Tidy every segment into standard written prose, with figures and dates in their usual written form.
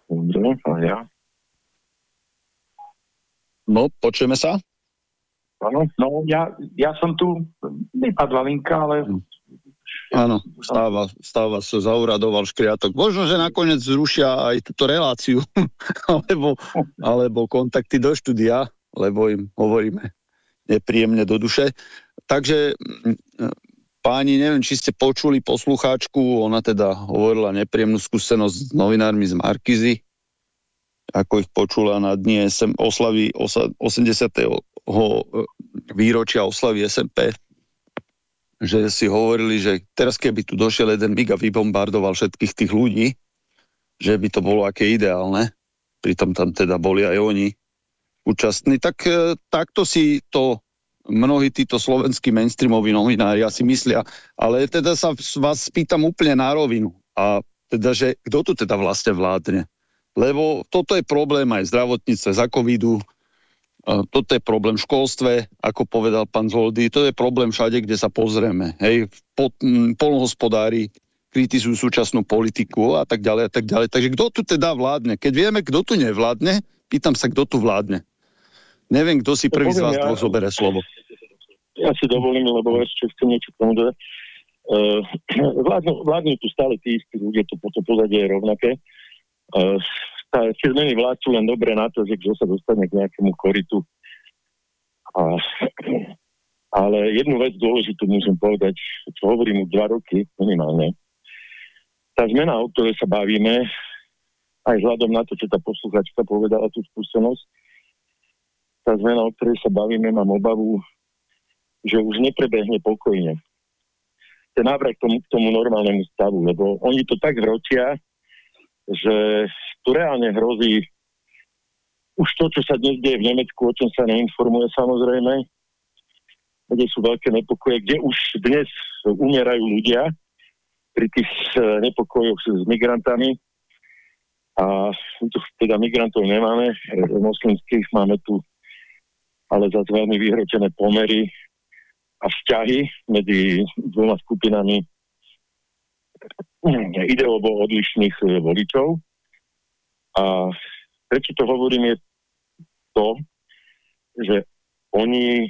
Dobre, a ja? No, počujeme sa? Áno, no ja som tu, vypadla linka, ale... Áno, stáva sa, zauradoval škriatok. Možno, že nakoniec zrušia aj túto reláciu, alebo kontakty do štúdia, lebo im hovoríme nepríjemne do duše. Takže páni, neviem, či ste počuli poslucháčku, ona teda hovorila nepríjemnú skúsenosť s novinármi z Markízy, ako ich počula na dni oslavy 80. výročia oslavy SMP, že si hovorili, že teraz keby tu došiel jeden MIG a vybombardoval všetkých tých ľudí, že by to bolo aké ideálne, pritom tam teda boli aj oni účastní, tak takto si to mnohí títo slovenskí mainstreamoví novinári asi myslia, ale teda sa vás spýtam úplne na rovinu, a teda, že kto tu teda vlastne vládne? Lebo toto je problém aj v zdravotníctve za covidu, toto je problém v školstve, ako povedal pán Zoldy, to je problém všade, kde sa pozrieme. Hej, poľnohospodári kritizujú súčasnú politiku a tak ďalej a tak ďalej. Takže kto tu teda vládne? Keď vieme, kto tu nevládne, pýtam sa, kto tu vládne. Neviem, kto si prvý z vás dvoch zoberie slovo. Ja si dovolím, lebo ešte chcem niečo k tomu dodať. Vládnu tu stále tí istí ľudia, to pozadie je rovnaké. Tie zmeny vlád sú len dobré na to, že kto sa dostane k nejakému koritu. Ale jednu vec dôležitú môžem povedať, čo hovorím už 2 roky minimálne. Tá zmena, o ktorej sa bavíme, aj vzhľadom na to, čo tá posluchačka povedala tú skúsenosť, tá zmena, o ktorej sa bavíme, mám obavu, že už neprebehne pokojne. Ten návrat k tomu normálnemu stavu, lebo oni to tak vročia, že tu reálne hrozí už to, čo sa dnes deje v Nemecku, o čom sa neinformuje samozrejme, kde sú veľké nepokoje, kde už dnes umierajú ľudia pri tých nepokojoch s migrantami. A tu teda migrantov nemáme, moslimských máme tu ale zase veľmi vyhročené pomery a vzťahy medzi 2 skupinami ideovo odlišných voličov. A prečo to hovorím je to, že oni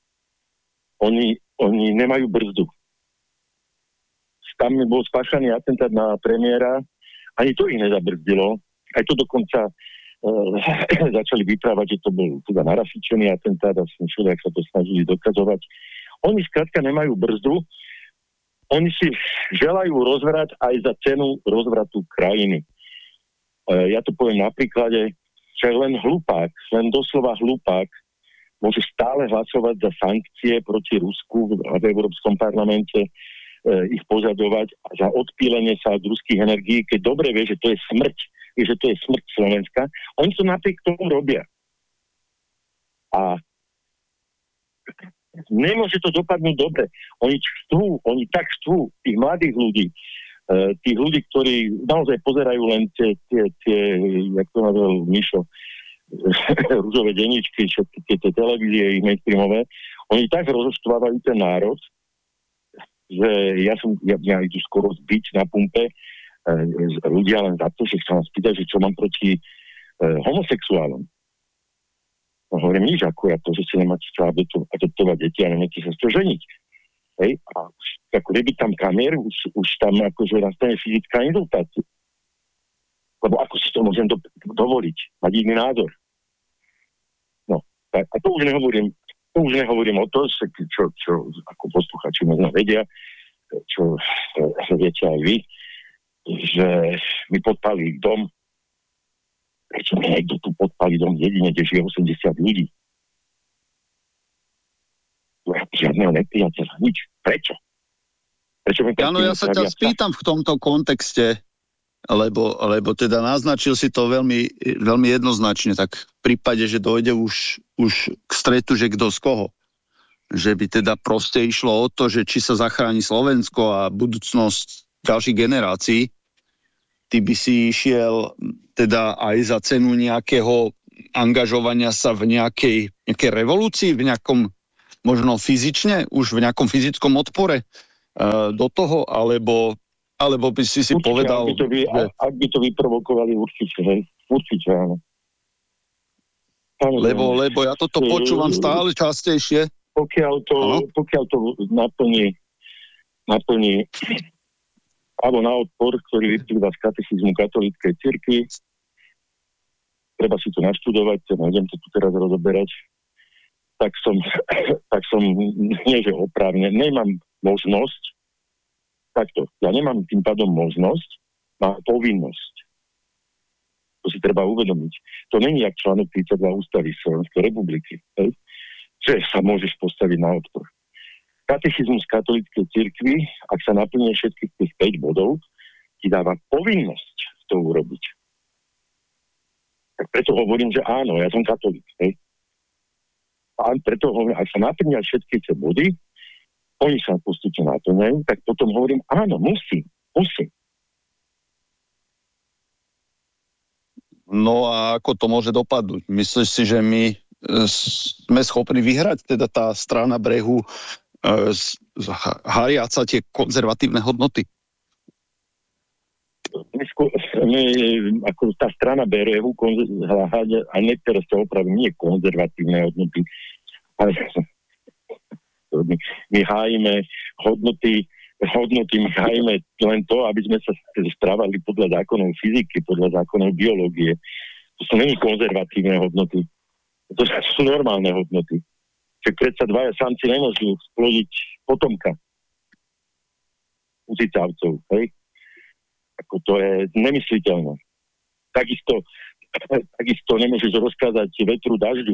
nemajú brzdu. Tam bol spáchaný atentát na premiéra, ani to ich nezabrzdilo. Aj to dokonca začali vyprávať, že to bol teda narafičený atentát a všelijak sa to snažili dokazovať. Oni skrátka nemajú brzdu, oni si želajú rozvrat aj za cenu rozvratu krajiny. Ja to poviem na príklade, že len hlupák, len doslova hlupák môže stále hlasovať za sankcie proti Rusku v Európskom parlamente, ich požadovať za odpílenie sa od ruských energií, keď dobre vie, že to je smrť, že to je smrť Slovenska. Oni to napriek tomu robia. A nemôže to dopadnúť dobre. Oni tak chcú tých mladých ľudí, tých ľudí, ktorí naozaj pozerajú len tie jak to nazval Mišo, rúžové denníčky, všetky tie televízie, ich mainstreamové, oni tak rozoštvávajú ten národ, že ja idú skoro zbiť na pumpe ľudia len za to, že sa nás pýta, že čo mám proti homosexuálom. No, hovorím nič, ako ja to, že si nemáte čo adoptovať deti a nemáte sa čo ženiť. Hej? A ako keby tam kamier, už tam akože nastane fyzická inzultácia. Lebo ako si to môžem dovoliť? Mať iný názor. No, a to už nehovorím o to, čo ako posluchači možno vedia, čo viete aj vy, že mi podpálili dom. Prečo mi niekto tu podpálí dom jedine, kde žije 80 ľudí? Žiadneho nepriateľa, nič. Prečo? Áno, ja sa ťa spýtam v tomto kontexte, lebo teda naznačil si to veľmi, veľmi jednoznačne, tak v prípade, že dojde už k stretu, že kto z koho. Že by teda proste išlo o to, že či sa zachráni Slovensko a budúcnosť ďalších generácií, ty by si išiel teda aj za cenu nejakého angažovania sa v nejakej revolúcii, v nejakom možno fyzične, už v nejakom fyzickom odpore do toho, alebo Alebo by si určite, povedal... Ak by to vyprovokovali, určite, hej. Určite, áno. Lebo ja toto počúvam stále častejšie. Pokiaľ to naplní alebo na odpor, ktorý vyplýva z katechizmu katolíckej cirkvi, treba si to naštudovať, nejdem to tu teraz rozoberať, tak som nie že oprávne, nemám možnosť, takto, ja nemám tým pádom možnosť, mám povinnosť. To si treba uvedomiť. To není jak článok 32 ústavy Slovenskej republiky, že sa môžeš postaviť na odpor. Katechizmus katolíckej cirkvi, ak sa naplní všetkých tých 5 bodov, ti dáva povinnosť to urobiť. Tak preto hovorím, že áno, ja som katolík. A preto hovorím, ak sa naplnia všetky tie body, oni sa postupne naplňajú, tak potom hovorím, áno, musím. No a ako to môže dopadnúť? Myslíš si, že my sme schopní vyhrať, teda tá strana brehu háriať sa tie konzervatívne hodnoty? My, ako tá strana brehu, a niektoré sa opravím, nie konzervatívne hodnoty, ale my hájime hodnoty, my hájime len to, aby sme sa správali podľa zákonov fyziky, podľa zákonov biológie. To sú nie konzervatívne hodnoty. To sú normálne hodnoty. Čiže predsa dvaja samci nemôžu splodiť potomka u cicavcov, hej? Ako to je nemysliteľné. Takisto nemôžeš rozkázať vetru dažďu.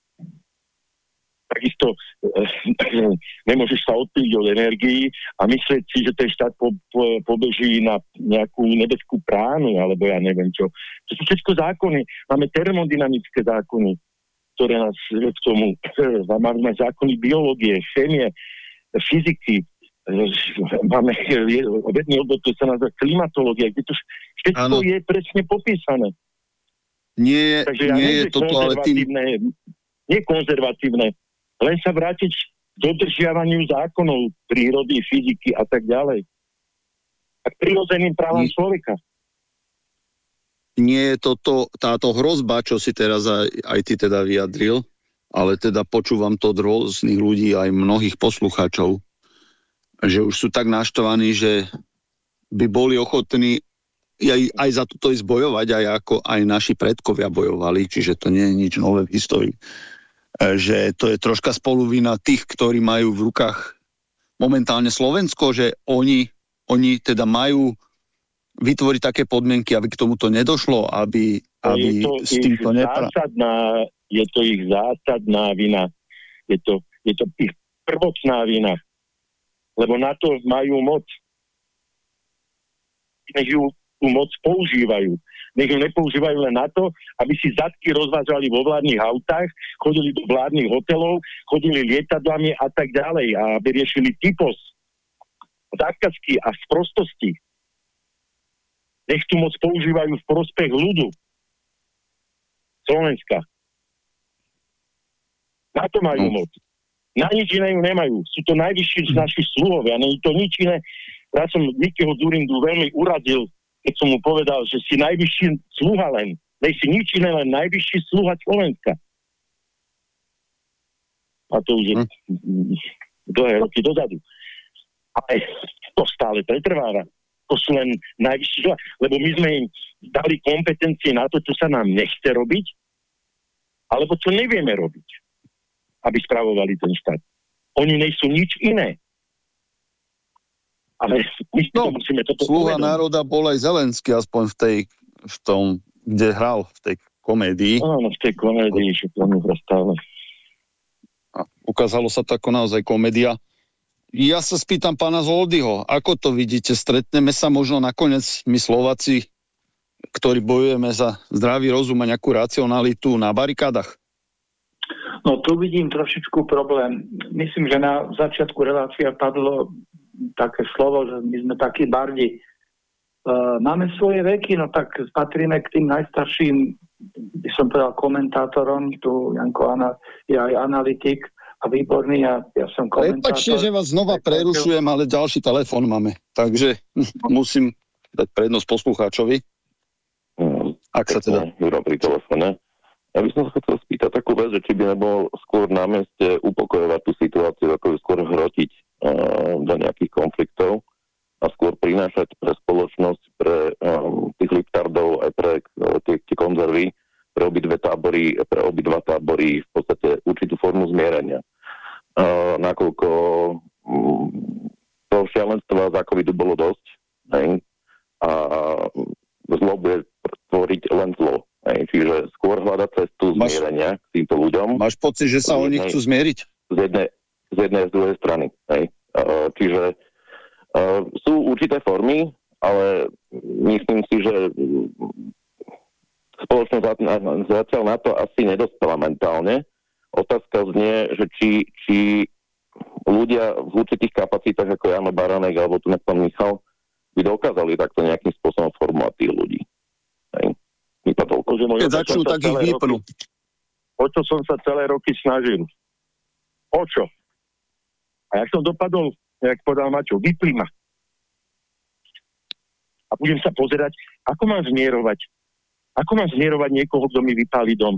Takisto nemôžeš sa odpíliť od energií a myslieť si, že ten štát pobeží na nejakú nebeskú pránu, alebo ja neviem čo. To sú všetko zákony. Máme termodynamické zákony, ktoré nás k tomu... Máme zákony biológie, chémie, fyziky, máme vedný odbor, to sa nazýva klimatológia, kde to všetko je presne popísané. Nie je toto, ale tým... Nie konzervatívne, len sa vrátiť k dodržiavaniu zákonov prírody, fyziky a tak ďalej. A k prirodzeným právam človeka. Nie je toto, táto hrozba, čo si teraz aj ty teda vyjadril, ale teda počúvam to od rôznych ľudí, aj mnohých poslucháčov, že už sú tak naštvaní, že by boli ochotní aj za toto ísť bojovať, aj ako aj naši predkovia bojovali, čiže to nie je nič nové v histórii. Že to je troška spoluvina tých, ktorí majú v rukách momentálne Slovensko, že oni teda majú vytvoriť také podmienky, aby k tomuto nedošlo, aby s týmto je to ich zásadná vina. Je to ich prvotná vina. Lebo na to majú moc. Nech ju tú moc používajú. Nech ju nepoužívajú len na to, aby si zadky rozvážali vo vládnych autách, chodili do vládnych hotelov, chodili lietadlami a tak ďalej, a aby riešili typos, zákazky a sprostosti. Nech tú moc používajú v prospech ľudu Slovenska. Na to majú moc. Na nič iné ju nemajú. Sú to najvyšší z našich sluhovia. Nie je to nič iné. Ja som Mikyho Dzurindu veľmi uradil, keď som mu povedal, že si najvyšší sluha len. Nej si nič iné, len najvyšší sluha Slovenska. A to už je dlhé roky dozadu. Ale to stále pretrváva. To sú len najvyšší sluha. Lebo my sme im dali kompetencie na to, čo sa nám nechce robiť, alebo čo nevieme robiť, aby spravovali ten štát. Oni nejsú nič iné. Ale my musíme toto sluha povedať. Národa bol aj Zelenský, aspoň v tom, kde hral, v tej komédii. Áno, v tej komédii, že to stále. A ukázalo sa to ako naozaj komédia. Ja sa spýtam pána Zoldyho, ako to vidíte? Stretneme sa možno nakoniec my Slováci, ktorí bojujeme za zdravý rozum a nejakú racionalitu na barikádach? No tu vidím trošičku problém. Myslím, že na začiatku relácia padlo také slovo, že my sme takí bardi. Máme svoje veky, no tak patríme k tým najstarším, by som povedal, komentátorom, tu Janko je aj analytik, a výborný a ja som komentátor. Prepáčte, že vás znova prerušujem, ale ďalší telefón máme, takže musím dať prednosť poslucháčovi. Ak sa teda... Pri telefóne. Ja by som sa chcel spýtať takú vec, že či by nebol skôr na mieste upokojovať tú situáciu, ako skôr hrotiť do nejakých konfliktov a skôr prinášať pre spoločnosť, pre tých liptardov aj pre tie konzervy, pre obidva tábory v podstate určitú formu zmierenia. Nakoľko toho šialenstva za covidu bolo dosť, hej, a zlo bude tvoriť len zlo. Hej, čiže skôr hľadať cestu zmierenia k týmto ľuďom. Máš pocit, že sa oni chcú zmieriť? Z jednej z druhej strany. Hej. Čiže sú určité formy, ale myslím si, že spoločnosť zatiaľ na to asi nedospela mentálne. Otázka znie, že či ľudia v určitých kapacitách, ako Jano Baranek alebo tu pán Michal, by dokázali takto nejakým spôsobom formovať tých ľudí. Hej. Keď začnú, tak ich vypnú. O čo som sa celé roky snažil? O čo? A jak som dopadol, jak povedal Maťo, vypli ma. A budem sa pozerať, ako mám zmierovať. Ako mám zmierovať niekoho, kto mi vypálí dom?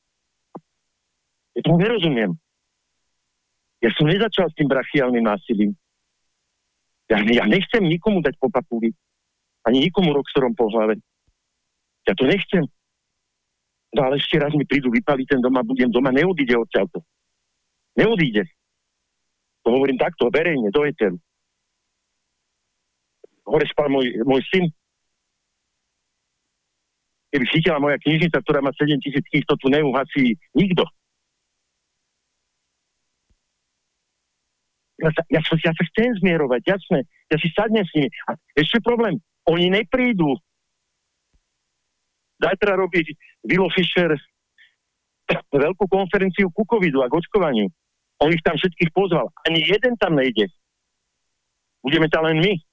Ja to nerozumiem. Ja som nezačal s tým brachiálnym násilím. Ja nechcem nikomu dať po papuli. Ani nikomu roxorom po hlave. Ja to nechcem. No ale ešte raz mi prídu vypaliť ten dom a budem doma. Neodíde odtiaľto. Neodíde. To hovorím takto, verejne, do eteru. Hore spal môj syn. Keby chytila moja knižnica, ktorá má 7 000 kníh, to tu neuhasí nikto. Ja sa chcem zmierovať, jasné. Ja si sadnem s nimi. A ešte problém, oni neprídu. Zajtra robí Vilo Fischer veľkú konferenciu ku covidu a k očkovaniu. On ich tam všetkých pozval. Ani jeden tam nejde. Budeme tam len my.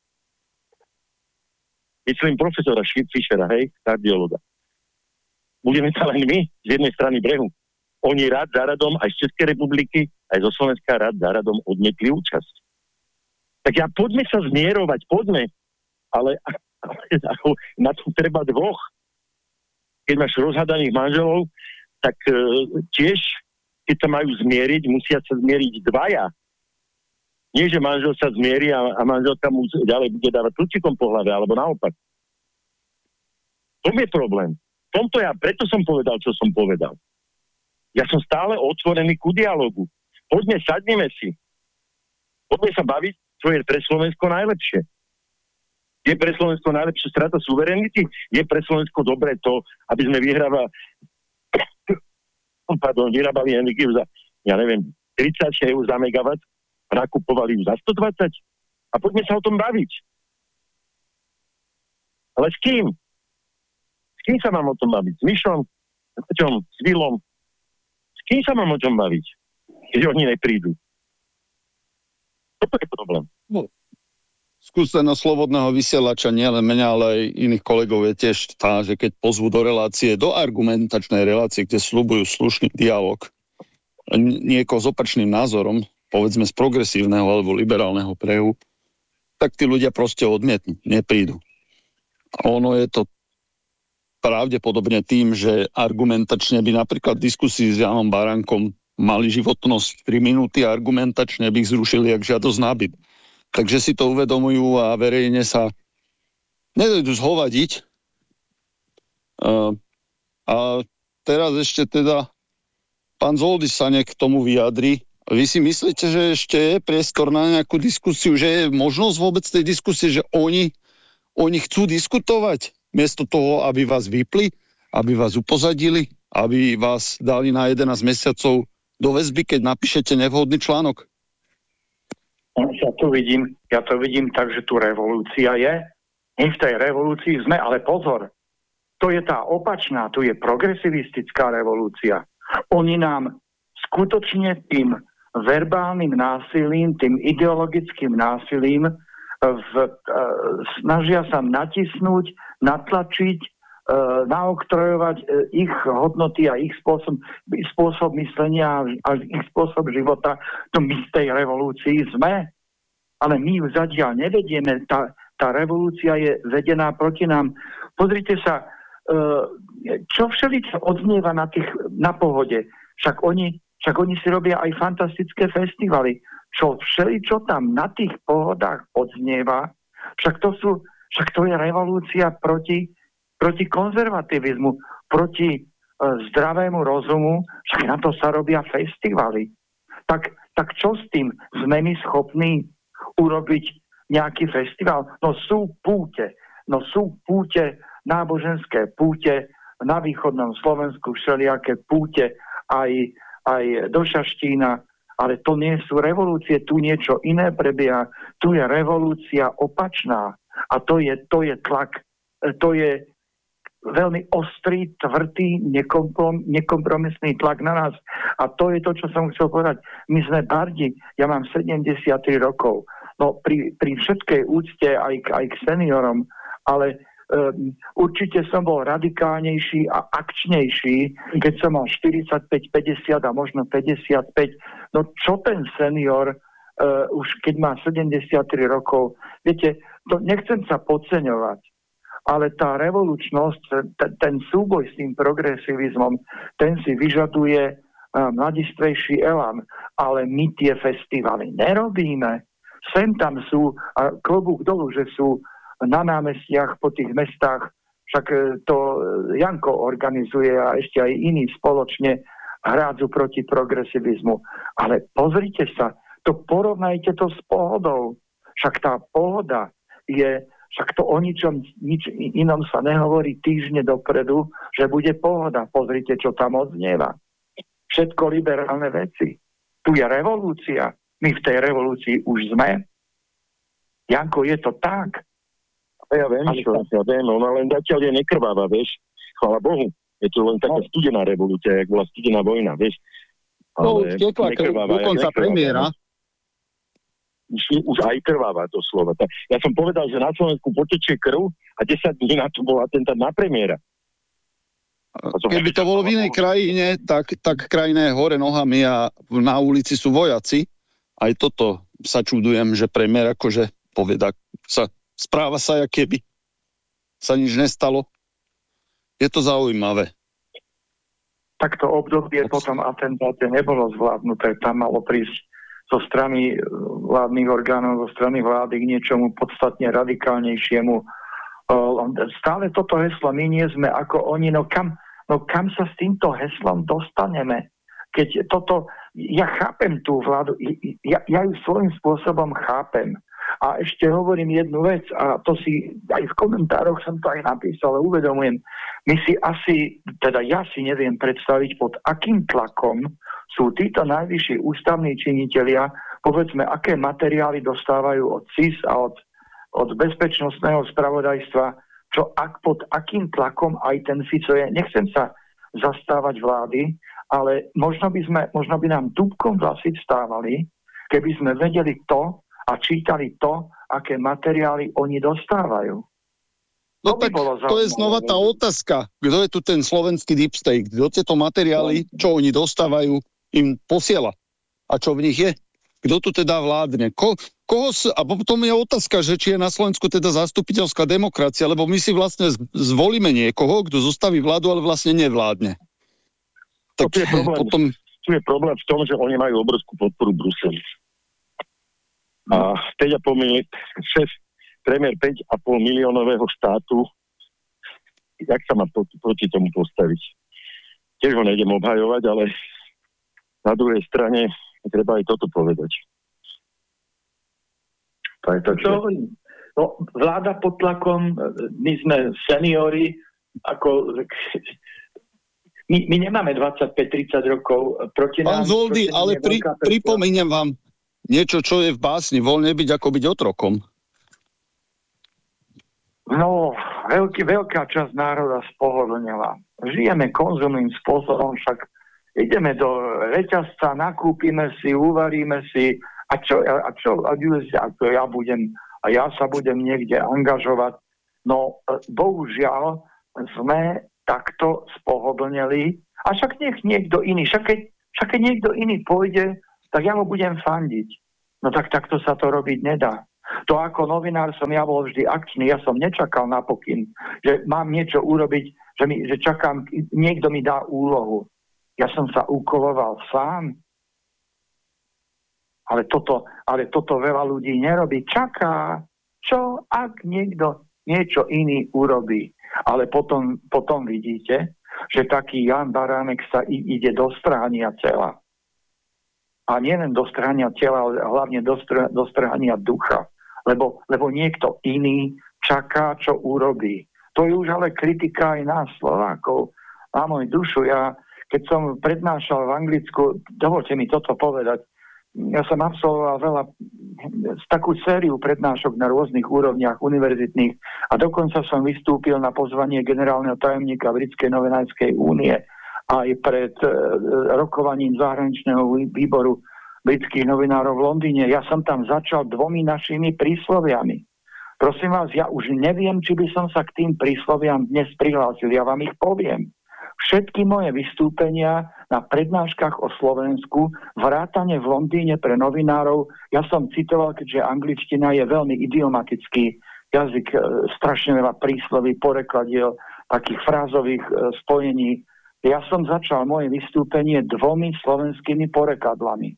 Myslím profesora Fischera, hej, kardiologa. Budeme tam len my z jednej strany brehu. Oni rád za radom aj z Českej republiky, aj zo Slovenska rád za radom odmietli účasť. Tak poďme sa zmierovať, poďme. Ale na to treba dvoch. Keď máš rozhadaných manželov, tak tiež, keď sa majú zmieriť, musia sa zmieriť dvaja. Nie, že manžel sa zmierí a manželka mu ďalej bude dávať kľúčikom po hlave, alebo naopak. To je problém. Preto som povedal, čo som povedal. Ja som stále otvorený ku dialogu. Poďme, sadneme si. Poďme sa baviť, čo je pre Slovensko najlepšie. Je pre Slovensko najlepšie strata suverenity? Je pre Slovensko dobré to, aby sme vyrábali energiu za, 30 eur za megawatt, nakupovali ju za 120? A poďme sa o tom baviť. Ale s kým? S kým sa mám o tom baviť? S Mišom? S Vilom? S kým sa mám o tom baviť? Keď oni neprídu. Toto je problém. Skúsenosť slobodného vysielača nielen mňa, ale aj iných kolegov je tiež tá, že keď pozvú do relácie, do argumentačnej relácie, kde sľubujú slušný dialog niekoho s opačným názorom, povedzme z progresívneho alebo liberálneho prejavu, tak tí ľudia proste odmietnú, neprídu. A ono je to pravdepodobne tým, že argumentačne by napríklad diskusii s Janom Baránkom mali životnosť 3 minúty a argumentačne by ich zrušili jak žiadosť na byt. Takže si to uvedomujú a verejne sa nedojdu zhovadiť. A teraz ešte teda pán Zoldis sa k tomu vyjadri. Vy si myslíte, že ešte je priestor na nejakú diskusiu, že je možnosť vôbec tej diskusie, že oni chcú diskutovať miesto toho, aby vás vypli, aby vás upozadili, aby vás dali na 11 mesiacov do väzby, keď napíšete nevhodný článok? Ja to vidím tak, že tu revolúcia je. My v tej revolúcii sme, ale pozor, to je tá opačná, tu je progresivistická revolúcia. Oni nám skutočne tým verbálnym násilím, tým ideologickým násilím snažia sa natisnúť, natlačiť naoktrojovať ich hodnoty a ich spôsob myslenia a ich spôsob života. To my z tej revolúcii sme, ale my ju zatiaľ nevedieme. Tá revolúcia je vedená proti nám. Pozrite sa, čo všeličo odznieva na Pohode. Však oni si robia aj fantastické festivaly. Čo všeličo tam na tých Pohodách odznieva, však to je revolúcia proti konzervativizmu, proti zdravému rozumu, však na to sa robia festivaly. Tak čo s tým? Sme my schopní urobiť nejaký festival? No sú púte, náboženské púte, na východnom Slovensku všelijaké púte, aj do Šaštína, ale to nie sú revolúcie, tu niečo iné prebieha, tu je revolúcia opačná a to je tlak, to je veľmi ostrý, tvrdý, nekompromisný tlak na nás. A to je to, čo som chcel povedať. My sme bardi, ja mám 73 rokov. No pri všetkej úcte aj k seniorom, ale určite som bol radikálnejší a akčnejší, keď som mal 45, 50 a možno 55. No čo ten senior už keď má 73 rokov, viete, to nechcem sa podceňovať, ale tá revolučnosť, ten súboj s tým progresivizmom, ten si vyžaduje mladistvejší elan. Ale my tie festivaly nerobíme. Sem tam sú, a klobúk dolu, že sú na námestiach po tých mestách, však to Janko organizuje a ešte aj iní spoločne hrádzu proti progresivizmu. Ale pozrite sa, to porovnajte to s Pohodou. Však tá Pohoda je, však to o nič inom sa nehovorí týždne dopredu, že bude Pohoda. Pozrite, čo tam odznieva. Všetko liberálne veci. Tu je revolúcia. My v tej revolúcii už sme. Janko, je to tak? Ja viem, ona len zatiaľ je nekrváva, vieš. Chvála Bohu. Je to len taká studená revolúcia, jak bola studená vojna, vieš. No, už tekla dokonca premiéra. Už aj krváva to slovo. Ja som povedal, že na Slovensku potečie krv a 10 dní na to bol atentát na premiéra. Keby to bolo v inej krajine, tak krajina je hore nohami a na ulici sú vojaci. Aj toto sa čudujem, že premiér akože poveda správa sa, jak keby sa nič nestalo. Je to zaujímavé. Takto obdobie potom atentáte nebolo zvládnuté. Tam malo prísť zo strany vládnych orgánov, zo strany vlády k niečomu podstatne radikálnejšiemu. Stále toto heslo, my nie sme ako oni, no kam sa s týmto heslom dostaneme? Keď toto, ja chápem tú vládu, ja ju svojím spôsobom chápem. A ešte hovorím jednu vec, a to si aj v komentároch som to aj napísal, ale uvedomujem, my si asi, teda ja si neviem predstaviť, pod akým tlakom sú títo najvyšší ústavní činitelia, povedzme, aké materiály dostávajú od CIS a od bezpečnostného spravodajstva, pod akým tlakom aj ten Fico je. Nechcem sa zastávať vlády, ale možno by nám dúbkom vlasy vstávali, keby sme vedeli to a čítali to, aké materiály oni dostávajú. No tak to je znova tá otázka. Kto je tu ten slovenský deep state? Kto tieto materiály, čo oni dostávajú, im posiela? A čo v nich je? Kto tu teda vládne? A potom je otázka, že či je na Slovensku teda zastupiteľská demokracia, lebo my si vlastne zvolíme niekoho, kto zostaví vládu, ale vlastne nevládne. Tak tu je problém v tom, že oni majú obrovskú podporu Bruseli. A 5,5 premiér 5,5 miliónového štátu, jak sa má proti tomu postaviť? Tiež ho nejdem obhajovať, ale na druhej strane treba aj toto povedať. To je to, čo hovorím. No, vláda pod tlakom, my sme seniori, ako my nemáme 25-30 rokov proti nám. Pán Zoldy, ale pripomínam vám niečo, čo je v básni, voľne byť ako byť otrokom. No, veľká časť národa spohodlnila. Žijeme konzumným spôsobom, však ideme do reťazca, nakúpime si, uvaríme si a ja sa budem niekde angažovať. No, bohužiaľ, sme takto spohodlneli a však nech niekto iný, však keď niekto iný pôjde, tak ja mu budem fandiť. No tak takto sa to robiť nedá. To ako novinár som ja bol vždy akčný, ja som nečakal na pokyn, že mám niečo urobiť, že čakám, niekto mi dá úlohu. Ja som sa úkoloval sám. Ale toto veľa ľudí nerobí. Čaká, čo ak niekto niečo iný urobí. Ale potom vidíte, že taký Jan Baránek sa ide do strhania tela. A nielen do strhania tela, ale hlavne do strhania ducha. Lebo niekto iný čaká, čo urobí. To je už ale kritika aj nás, Slovákov. Na moju dušu, ja keď som prednášal v Anglicku, dovolte mi toto povedať, ja som absolvoval takú sériu prednášok na rôznych úrovniach univerzitných a dokonca som vystúpil na pozvanie generálneho tajomníka Britskej novinárskej únie aj pred rokovaním zahraničného výboru britských novinárov v Londýne. Ja som tam začal 2 našimi prísloviami. Prosím vás, ja už neviem, či by som sa k tým prísloviam dnes prihlásil. Ja vám ich poviem. Všetky moje vystúpenia na prednáškach o Slovensku, vrátane v Londýne pre novinárov, ja som citoval, keďže angličtina je veľmi idiomatický jazyk, strašne veľa prísloví, porekladiel, takých frázových spojení. Ja som začal moje vystúpenie 2 slovenskými porekadlami.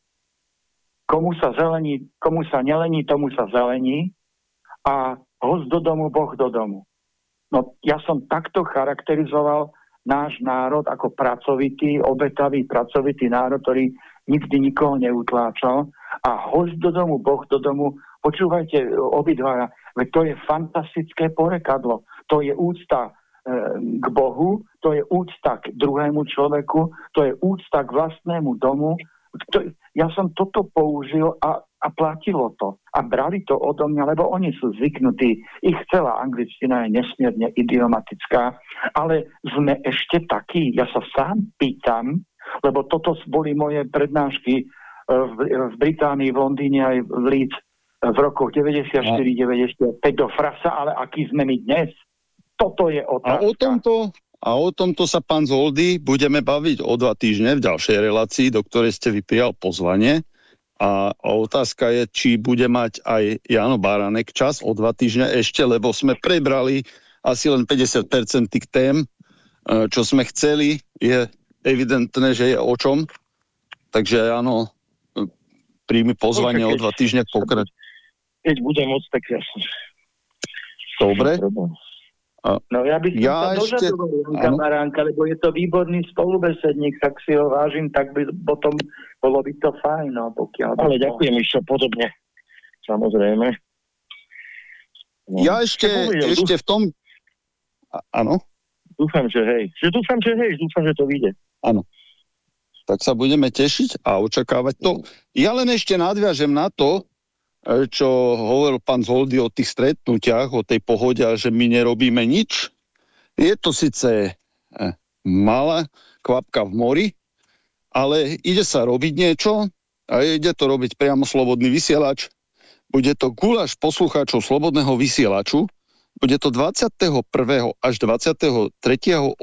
Komu sa nelení, tomu sa zelení a host do domu, Boh do domu. No ja som takto charakterizoval náš národ ako pracovitý, obetavý, pracovitý národ, ktorý nikdy nikoho neutláčal. A hoď do domu, Boh do domu, počúvajte obidvaja, veď to je fantastické porekadlo. To je úcta k Bohu, to je úcta k druhému človeku, to je úcta k vlastnému domu. Ja som toto použil a platilo to. A brali to odo mňa, lebo oni sú zvyknutí. Ich celá angličtina je nesmierne idiomatická, ale sme ešte takí. Ja sa sám pýtam, lebo toto boli moje prednášky v Británii, v Londýne aj v Leeds v rokoch 94-95 do frasa, ale aký sme my dnes? Toto je otázka. A o tomto sa, pán Zoldy, budeme baviť o 2 týždne v ďalšej relácii, do ktorej ste vyprijal pozvanie. A otázka je, či bude mať aj Jano Baránek čas o 2 týždne ešte, lebo sme prebrali asi len 50% tých tém, čo sme chceli. Je evidentné, že je o čom. Takže áno, príjmi pozvanie o 2 týždne pokračovať. Keď budem môcť, tak jasne. Dobre. No ja by som sa dožadoval Janka Baránka, lebo je to výborný spolubesedník, tak si ho vážim, tak by potom bolo by to fajn, no, pokiaľ... Ale ďakujem ešte podobne, samozrejme. No. Ja ešte v tom... Áno? Dúfam, že dúfam, že to vyjde. Áno. Tak sa budeme tešiť a očakávať to. Ja len ešte nadviažem na to, čo hovoril pán Zoldy o tých stretnutiach, o tej pohode, že my nerobíme nič. Je to síce malá kvapka v mori, ale ide sa robiť niečo a ide to robiť priamo Slobodný vysielač. Bude to guláš poslucháčov Slobodného vysielaču. Bude to 21. až 23.8.2026.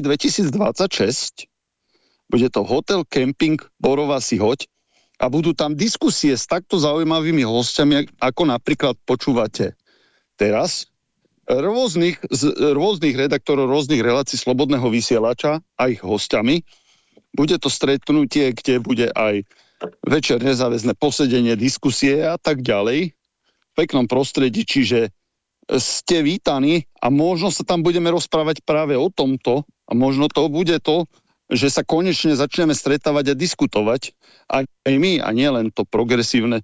Bude to hotel, kemping Borová si hoď. A budú tam diskusie s takto zaujímavými hostiami, ako napríklad počúvate teraz, rôznych redaktorov, rôznych relácií Slobodného vysielača a ich hostiami. Bude to stretnutie, kde bude aj večer nezáväzné posedenie, diskusie a tak ďalej. V peknom prostredí, čiže ste vítaní a možno sa tam budeme rozprávať práve o tomto a možno to bude to, že sa konečne začneme stretávať a diskutovať aj my, a nie len to progresívna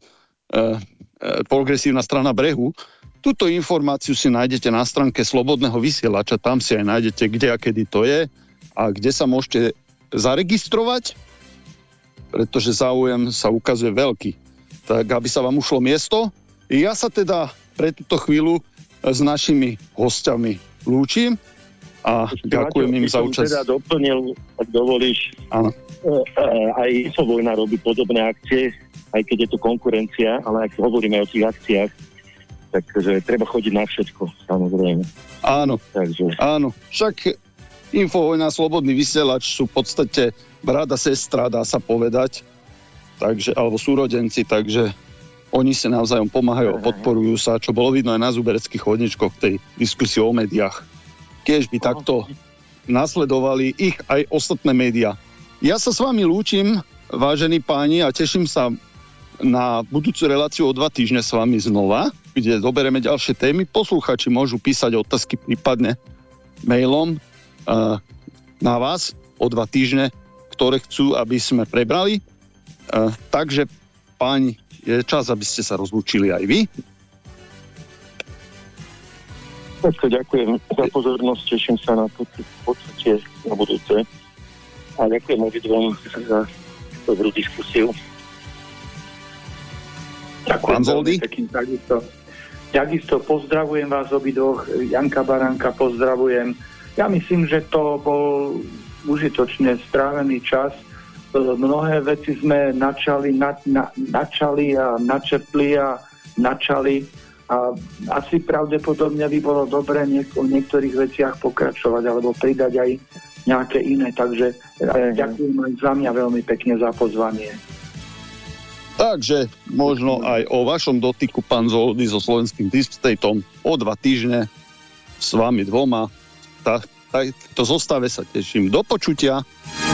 strana brehu. Túto informáciu si nájdete na stránke Slobodného vysielača, tam si aj nájdete, kde a kedy to je a kde sa môžete zaregistrovať, pretože záujem sa ukazuje veľký. Tak, aby sa vám ušlo miesto. Ja sa teda pre túto chvíľu s našimi hostiami lúčim a ďakujem im za účasť. Teda doplnil, ak dovolíš, áno. Aj Infovojna robí podobné akcie, aj keď je to konkurencia, ale ak hovoríme o tých akciách, takže treba chodiť na všetko, samozrejme. Áno, Takže áno. Však Infovojna, Slobodný vysielač sú v podstate brat a sestra, dá sa povedať, takže, alebo súrodenci, takže oni sa navzájom pomáhajú a podporujú sa, čo bolo vidno aj na Zubereckých chodničkoch v tej diskusii o médiách. Keď by takto nasledovali ich aj ostatné médiá. Ja sa s vami lúčim, vážení páni, a teším sa na budúcu reláciu o 2 týždne s vami znova, kde zoberieme ďalšie témy. Posluchači môžu písať otázky prípadne mailom na vás o 2 týždne, ktoré chcú, aby sme prebrali. Takže, páni, je čas, aby ste sa rozlúčili aj vy. Ďakujem za pozornosť, teším sa na to počutie na budúce. A ďakujem obidvom za dobrú diskusiu. Ďakujem. Pán Zoldy? Takisto pozdravujem vás obidvoch, Janka Baránka pozdravujem. Ja myslím, že to bol užitočne strávený čas. Mnohé veci sme načali a načetli a načali a asi pravdepodobne by bolo dobré o niektorých veciach pokračovať alebo pridať aj nejaké iné. Takže ďakujem aj za mňa veľmi pekne za pozvanie. Takže možno aj o vašom dotyku, pán Zoldy, so slovenským Deep Stateom o 2 týždne s vami dvoma. To zostave sa teším. Do počutia.